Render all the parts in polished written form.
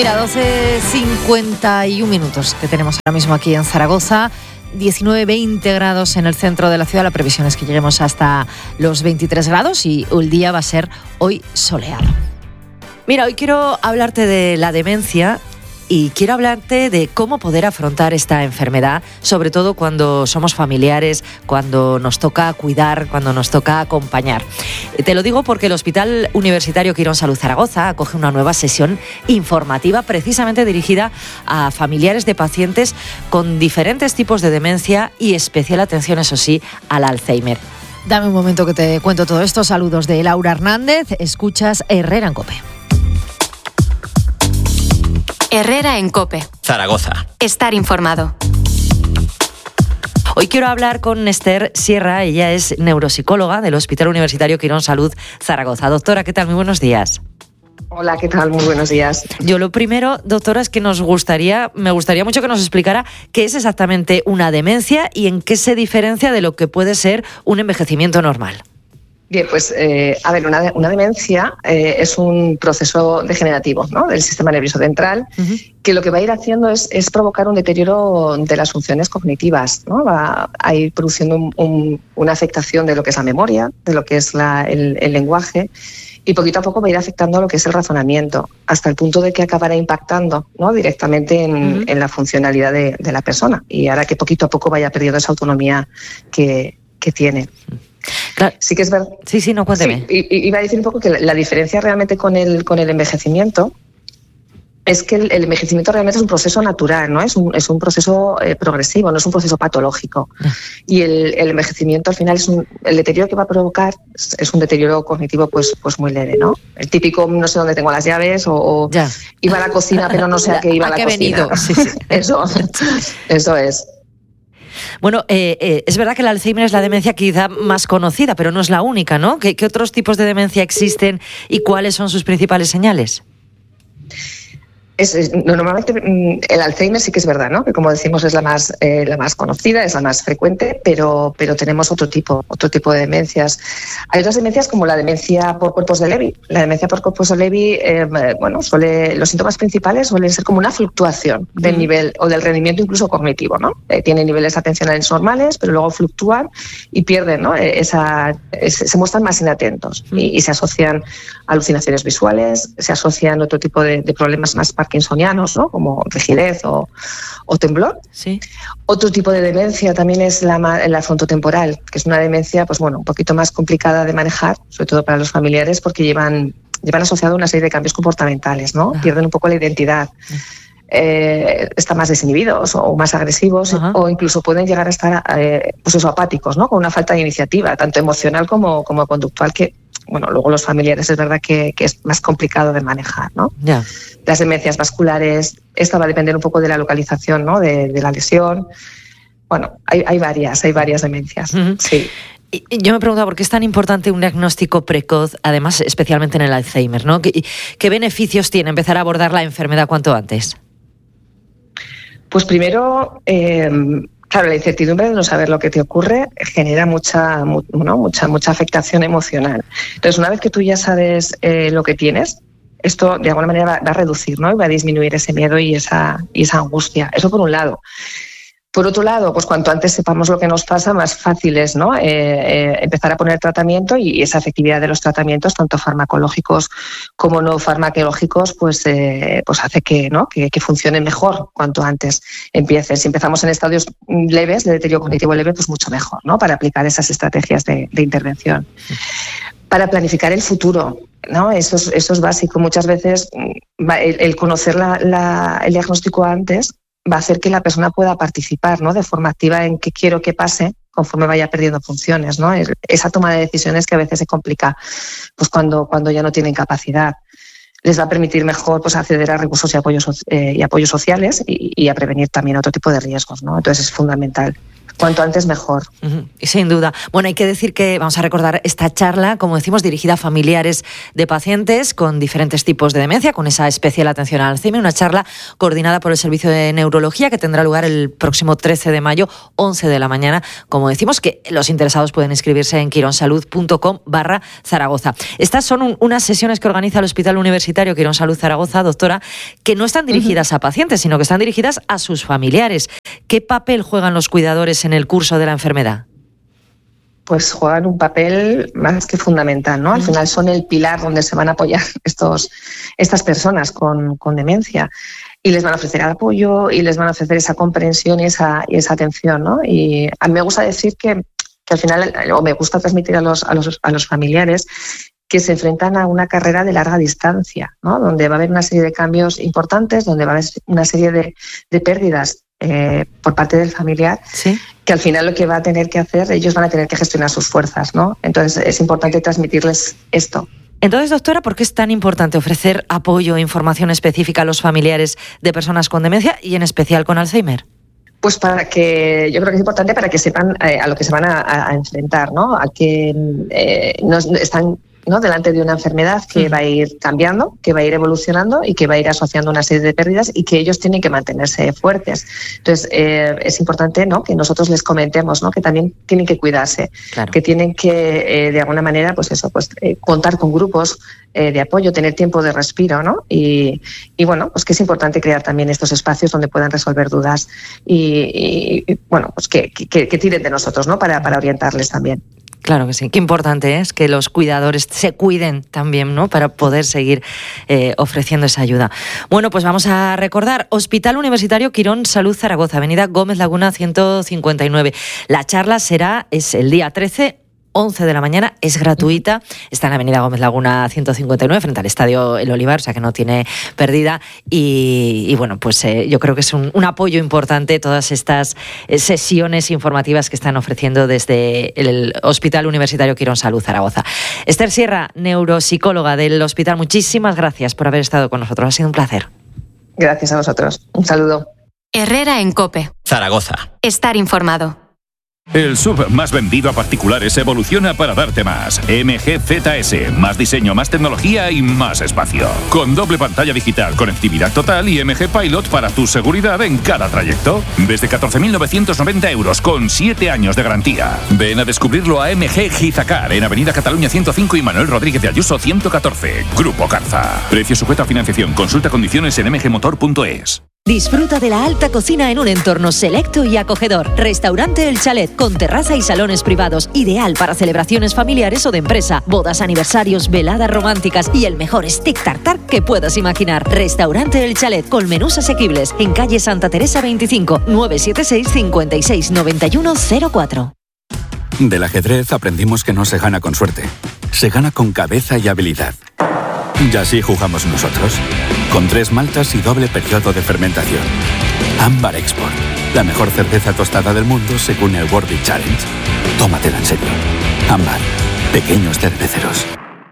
Mira, 12:51 minutos que tenemos ahora mismo aquí en Zaragoza. 19-20 grados en el centro de la ciudad. La previsión es que lleguemos hasta los 23 grados y el día va a ser hoy soleado. Mira, hoy quiero hablarte de la demencia y quiero hablarte de cómo poder afrontar esta enfermedad, sobre todo cuando somos familiares, cuando nos toca cuidar, cuando nos toca acompañar. Te lo digo porque el Hospital Universitario Quirón Salud Zaragoza acoge una nueva sesión informativa precisamente dirigida a familiares de pacientes con diferentes tipos de demencia y especial atención, eso sí, al Alzheimer. Dame un momento que te cuento todo esto. Saludos de Laura Hernández. Escuchas Herrera en COPE. Herrera en COPE. Zaragoza. Estar informado. Hoy quiero hablar con Esther Sierra. Ella es neuropsicóloga del Hospital Universitario Quirón Salud Zaragoza. Doctora, ¿qué tal? Muy buenos días. Hola, ¿qué tal? Muy buenos días. Yo lo primero, doctora, es que me gustaría mucho que nos explicara qué es exactamente una demencia y en qué se diferencia de lo que puede ser un envejecimiento normal. Bien, pues a ver, una demencia es un proceso degenerativo, ¿no?, del sistema nervioso central, que lo que va a ir haciendo es provocar un deterioro de las funciones cognitivas, ¿no? Va a ir produciendo una afectación de lo que es la memoria, de lo que es el lenguaje, y poquito a poco va a ir afectando a lo que es el razonamiento, hasta el punto de que acabará impactando, ¿no?, directamente en la funcionalidad de la persona, y hará que poquito a poco vaya perdiendo esa autonomía que tiene. Claro. Sí que es verdad. Sí, no, cuénteme. Sí, iba a decir un poco que la diferencia realmente con el envejecimiento es que el envejecimiento realmente es un proceso natural, ¿no? Es un proceso progresivo, no es un proceso patológico. Y el envejecimiento al final el deterioro que va a provocar es un deterioro cognitivo pues muy leve, ¿no? El típico no sé dónde tengo las llaves o iba a la cocina pero no sé a qué iba a la cocina. Venido. Sí. Eso es. Bueno, es verdad que el Alzheimer es la demencia quizá más conocida, pero no es la única, ¿no? ¿Qué otros tipos de demencia existen y cuáles son sus principales señales? Normalmente el Alzheimer sí que es verdad, ¿no?, que como decimos es la más conocida, es la más frecuente, pero tenemos otro tipo de demencias. Hay otras demencias como la demencia por cuerpos de Lewy. La demencia por cuerpos de Lewy, los síntomas principales suelen ser como una fluctuación del nivel o del rendimiento incluso cognitivo, ¿no? Tienen niveles atencionales normales, pero luego fluctúan y pierden, ¿no?, se muestran más inatentos y se asocian a alucinaciones visuales, se asocian a otro tipo de problemas más parkinsonianos, ¿no?, como rigidez o temblor. Sí. Otro tipo de demencia también es la frontotemporal, que es una demencia un poquito más complicada de manejar, sobre todo para los familiares, porque llevan asociado una serie de cambios comportamentales, ¿no? Pierden un poco la identidad. Están más desinhibidos o más agresivos, o incluso pueden llegar a estar apáticos, ¿no?, con una falta de iniciativa, tanto emocional como conductual, que luego los familiares es verdad que es más complicado de manejar, ¿no? Yeah. Las demencias vasculares, esta va a depender un poco de la localización, ¿no?, de la lesión. Bueno, hay varias demencias. Sí. Yo me preguntaba por qué es tan importante un diagnóstico precoz, además especialmente en el Alzheimer, ¿no? ¿Qué beneficios tiene empezar a abordar la enfermedad cuanto antes? Pues primero, claro, la incertidumbre de no saber lo que te ocurre genera mucha afectación emocional. Entonces, una vez que tú ya sabes lo que tienes, esto de alguna manera va a reducir, ¿no?, y va a disminuir ese miedo y esa angustia. Eso por un lado. Por otro lado, pues cuanto antes sepamos lo que nos pasa, más fácil es, ¿no?, empezar a poner tratamiento, y esa efectividad de los tratamientos, tanto farmacológicos como no farmacológicos, pues hace que funcione mejor cuanto antes empiece. Si empezamos en estadios leves, de deterioro cognitivo leve, pues mucho mejor, ¿no?, para aplicar esas estrategias de intervención. Para planificar el futuro, ¿no? Eso es básico. Muchas veces el conocer el diagnóstico antes va a hacer que la persona pueda participar, ¿no?, de forma activa en qué quiero que pase conforme vaya perdiendo funciones, ¿no? Esa toma de decisiones que a veces se complica pues cuando ya no tienen capacidad. Les va a permitir mejor pues acceder a recursos y apoyos sociales y a prevenir también otro tipo de riesgos, ¿no? Entonces es fundamental Cuanto antes mejor. Sin duda. Bueno, hay que decir que vamos a recordar esta charla, como decimos, dirigida a familiares de pacientes con diferentes tipos de demencia, con esa especial atención al Alzheimer, una charla coordinada por el Servicio de Neurología que tendrá lugar el próximo 13 de mayo, 11 de la mañana. Como decimos, que los interesados pueden inscribirse en quironsalud.com/Zaragoza. Estas son unas sesiones que organiza el Hospital Universitario Quirón Salud Zaragoza, doctora, que no están dirigidas a pacientes, sino que están dirigidas a sus familiares. ¿Qué papel juegan los cuidadores en el curso de la enfermedad? Pues juegan un papel más que fundamental, ¿no? Al final son el pilar donde se van a apoyar estas personas con demencia, y les van a ofrecer apoyo y les van a ofrecer esa comprensión y esa atención, ¿no? Y a mí me gusta decir que al final, o me gusta transmitir a los familiares, que se enfrentan a una carrera de larga distancia, ¿no? Donde va a haber una serie de cambios importantes, donde va a haber una serie de pérdidas por parte del familiar, ¿sí? Que al final lo que va a tener que hacer, ellos van a tener que gestionar sus fuerzas, ¿no? Entonces es importante transmitirles esto. Entonces, doctora, ¿por qué es tan importante ofrecer apoyo e información específica a los familiares de personas con demencia y en especial con Alzheimer? Pues yo creo que es importante para que sepan a lo que se van a enfrentar, ¿no? A que no están, ¿no?, delante de una enfermedad que va a ir cambiando, que va a ir evolucionando y que va a ir asociando una serie de pérdidas, y que ellos tienen que mantenerse fuertes. Entonces, es importante, ¿no?, que nosotros les comentemos, ¿no?, que también tienen que cuidarse, claro, que tienen que, de alguna manera, contar con grupos de apoyo, tener tiempo de respiro, ¿no? Y bueno, pues que es importante crear también estos espacios donde puedan resolver dudas y bueno, pues que tiren de nosotros, ¿no?, para orientarles también. Claro que sí. Qué importante es que los cuidadores se cuiden también, ¿no?, para poder seguir ofreciendo esa ayuda. Bueno, pues vamos a recordar: Hospital Universitario Quirón Salud Zaragoza, Avenida Gómez Laguna 159. La charla es el día 13, 11 de la mañana, es gratuita, está en la Avenida Gómez Laguna 159, frente al Estadio El Olivar, o sea que no tiene pérdida, y bueno, pues yo creo que es un apoyo importante todas estas sesiones informativas que están ofreciendo desde el Hospital Universitario Quirón Salud Zaragoza. Esther Sierra, neuropsicóloga del hospital, muchísimas gracias por haber estado con nosotros, ha sido un placer. Gracias a vosotros, un saludo. Herrera en COPE. Zaragoza. Estar informado. El SUV más vendido a particulares evoluciona para darte más. MG ZS, más diseño, más tecnología y más espacio. Con doble pantalla digital, conectividad total y MG Pilot para tu seguridad en cada trayecto. Desde 14.990 euros con 7 años de garantía. Ven a descubrirlo a MG Gizacar en Avenida Cataluña 105 y Manuel Rodríguez de Ayuso 114. Grupo Carza. Precio sujeto a financiación. Consulta condiciones en mgmotor.es. Disfruta de la alta cocina en un entorno selecto y acogedor. Restaurante El Chalet, con terraza y salones privados, ideal para celebraciones familiares o de empresa, bodas, aniversarios, veladas románticas y el mejor stick tartar que puedas imaginar. Restaurante El Chalet, con menús asequibles, en calle Santa Teresa 25, 976 56 91 04. Del ajedrez aprendimos que no se gana con suerte, se gana con cabeza y habilidad. Y así jugamos nosotros, con 3 maltas y doble periodo de fermentación. Ámbar Export, la mejor cerveza tostada del mundo según el World Beer Challenge. Tómatela en serio. Ámbar, pequeños cerveceros.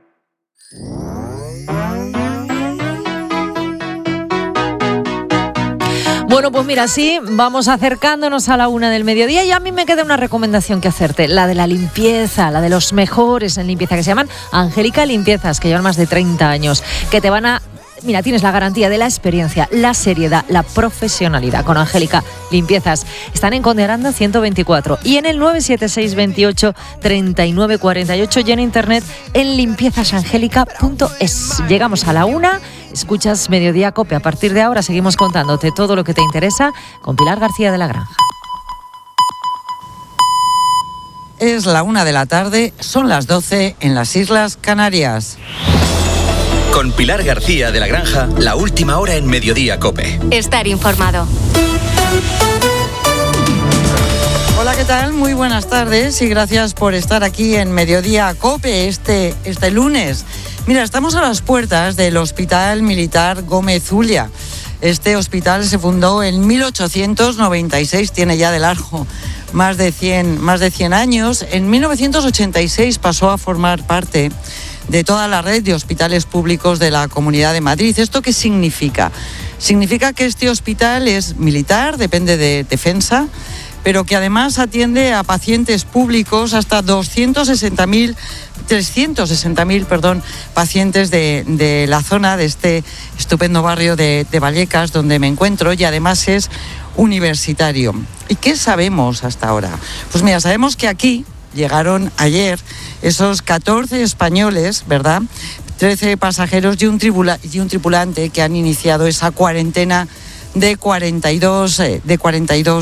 Bueno, pues mira, sí, vamos acercándonos a la 1 del mediodía, y a mí me queda una recomendación que hacerte, la de la limpieza, la de los mejores en limpieza, que se llaman Angélica Limpiezas, que llevan más de 30 años, que te van a... Mira, tienes la garantía de la experiencia, la seriedad, la profesionalidad con Angélica Limpiezas. Están en Conde Aranda 124 y en el 976 28 39 48 y en internet en limpiezasangélica.es. Llegamos a la 1, escuchas Mediodía Cope. A partir de ahora seguimos contándote todo lo que te interesa con Pilar García de la Granja. Es la 1 de la tarde, son las 12 en las Islas Canarias. Con Pilar García de la Granja, la última hora en Mediodía Cope. Estar informado. Hola, ¿qué tal? Muy buenas tardes y gracias por estar aquí en Mediodía Cope este lunes. Mira, estamos a las puertas del Hospital Militar Gómez Zulia. Este hospital se fundó en 1896, tiene ya de largo más de 100 años. En 1986 pasó a formar parte de toda la red de hospitales públicos de la Comunidad de Madrid. ¿Esto qué significa? Significa que este hospital es militar, depende de Defensa, pero que además atiende a pacientes públicos, hasta 360.000 pacientes de la zona, de este estupendo barrio de Vallecas, donde me encuentro, y además es universitario. ¿Y qué sabemos hasta ahora? Pues mira, sabemos que aquí llegaron ayer esos 14 españoles, ¿verdad? 13 pasajeros y un tripulante que han iniciado esa cuarentena de 42